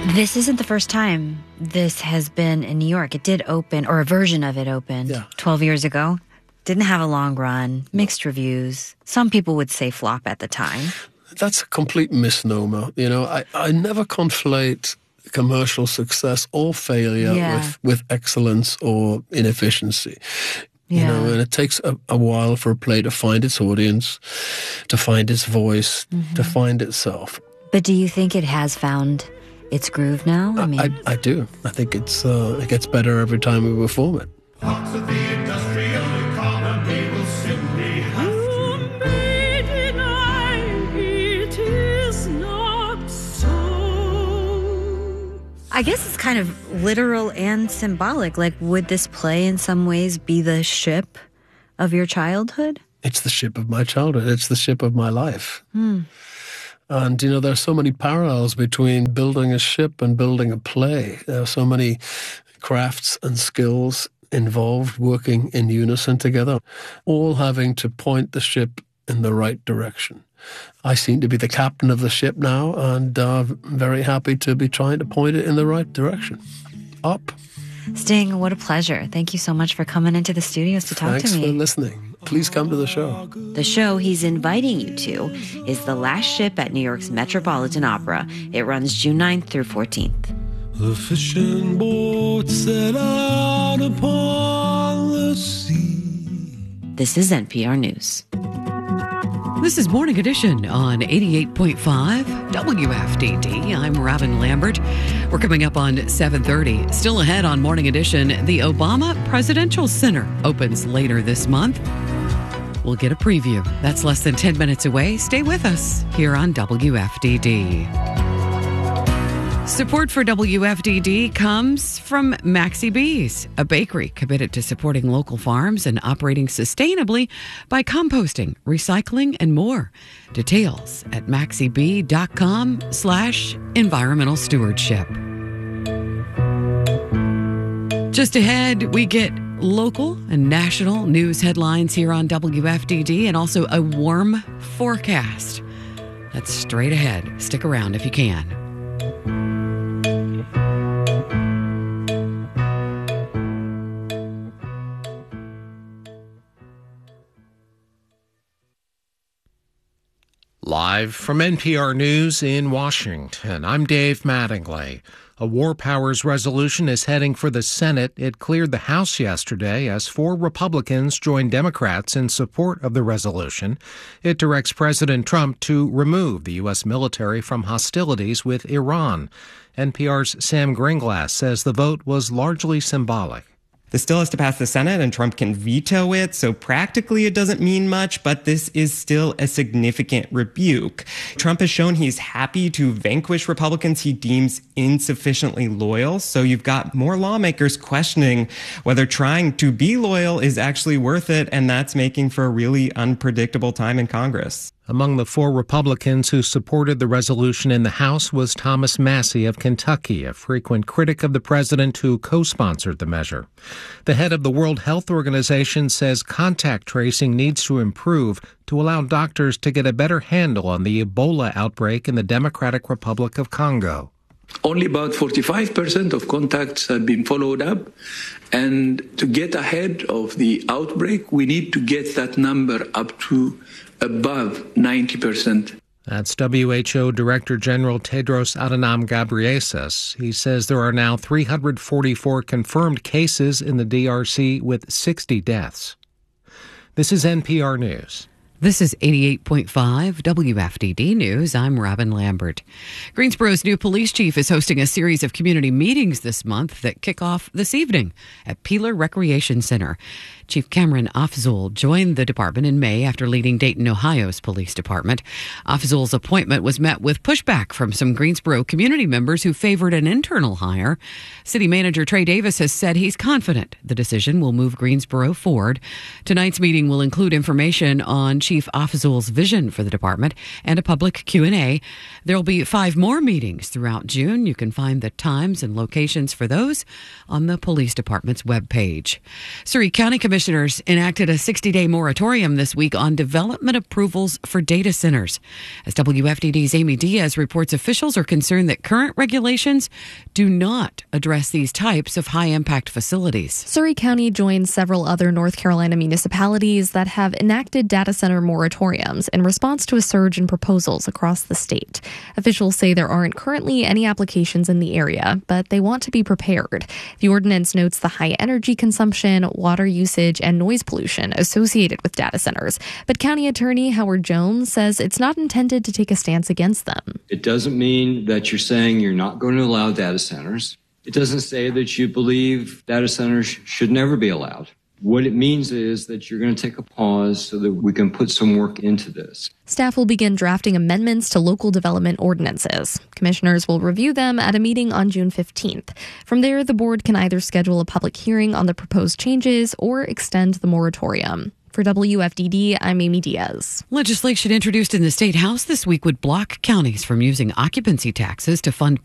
This isn't the first time this has been in New York. It did open, or a version of it opened, 12 years ago. Didn't have a long run, mixed reviews. Some people would say flop at the time. That's a complete misnomer. I never conflate commercial success or failure with excellence or inefficiency. And it takes a while for a play to find its audience, to find its voice, to find itself. But do you think it has found its groove now? I do. I think it gets better every time we perform it. Parts of the industrial economy will simply have to deny it is not so. I guess it's kind of literal and symbolic. Like, would this play in some ways be the ship of your childhood? It's the ship of my childhood. It's the ship of my life. And, there are so many parallels between building a ship and building a play. There are so many crafts and skills involved working in unison together, all having to point the ship in the right direction. I seem to be the captain of the ship now, and very happy to be trying to point it in the right direction. Up. Sting, what a pleasure. Thank you so much for coming into the studios to talk to me. Thanks for listening. Please come to the show. The show he's inviting you to is The Last Ship at New York's Metropolitan Opera. It runs June 9th through 14th. The fishing boat set out upon the sea. This is NPR News. This is Morning Edition on 88.5 WFDD. I'm Robin Lambert. We're coming up on 7:30. Still ahead on Morning Edition, the Obama Presidential Center opens later this month. We'll get a preview. That's less than 10 minutes away. Stay with us here on WFDD. Support for WFDD comes from Maxi Bees, a bakery committed to supporting local farms and operating sustainably by composting, recycling, and more. Details at maxibee.com/environmental stewardship. Just ahead, we get local and national news headlines here on WFDD and also a warm forecast. That's straight ahead. Stick around if you can. Live from NPR News in Washington, I'm Dave Mattingly. A War Powers resolution is heading for the Senate. It cleared the House yesterday as 4 Republicans joined Democrats in support of the resolution. It directs President Trump to remove the U.S. military from hostilities with Iran. NPR's Sam Gringlass says the vote was largely symbolic. This still has to pass the Senate and Trump can veto it, so practically it doesn't mean much, but this is still a significant rebuke. Trump has shown he's happy to vanquish Republicans he deems insufficiently loyal, so you've got more lawmakers questioning whether trying to be loyal is actually worth it, and that's making for a really unpredictable time in Congress. Among the 4 Republicans who supported the resolution in the House was Thomas Massie of Kentucky, a frequent critic of the president who co-sponsored the measure. The head of the World Health Organization says contact tracing needs to improve to allow doctors to get a better handle on the Ebola outbreak in the Democratic Republic of Congo. Only about 45% of contacts have been followed up. And to get ahead of the outbreak, we need to get that number up to above 90%. That's WHO Director General Tedros Adhanom Ghebreyesus. He says there are now 344 confirmed cases in the DRC with 60 deaths. This is NPR News. This is 88.5 WFDD News. I'm Robin Lambert. Greensboro's new police chief is hosting a series of community meetings this month that kick off this evening at Peeler Recreation Center. Chief Cameron Afzal joined the department in May after leading Dayton, Ohio's police department. Afzal's appointment was met with pushback from some Greensboro community members who favored an internal hire. City Manager Trey Davis has said he's confident the decision will move Greensboro forward. Tonight's meeting will include information on Chief Afzal's vision for the department and a public Q&A. There'll be 5 more meetings throughout June. You can find the times and locations for those on the police department's webpage. Surrey County Commissioner commissioners enacted a 60-day moratorium this week on development approvals for data centers. As WFDD's Amy Diaz reports, officials are concerned that current regulations do not address these types of high-impact facilities. Surrey County joins several other North Carolina municipalities that have enacted data center moratoriums in response to a surge in proposals across the state. Officials say there aren't currently any applications in the area, but they want to be prepared. The ordinance notes the high energy consumption, water usage, and noise pollution associated with data centers. But County Attorney Howard Jones says it's not intended to take a stance against them. It doesn't mean that you're saying you're not going to allow data centers. It doesn't say that you believe data centers should never be allowed. What it means is that you're going to take a pause so that we can put some work into this. Staff will begin drafting amendments to local development ordinances. Commissioners will review them at a meeting on June 15th. From there, the board can either schedule a public hearing on the proposed changes or extend the moratorium. For WFDD, I'm Amy Diaz. Legislation introduced in the State House this week would block counties from using occupancy taxes to fund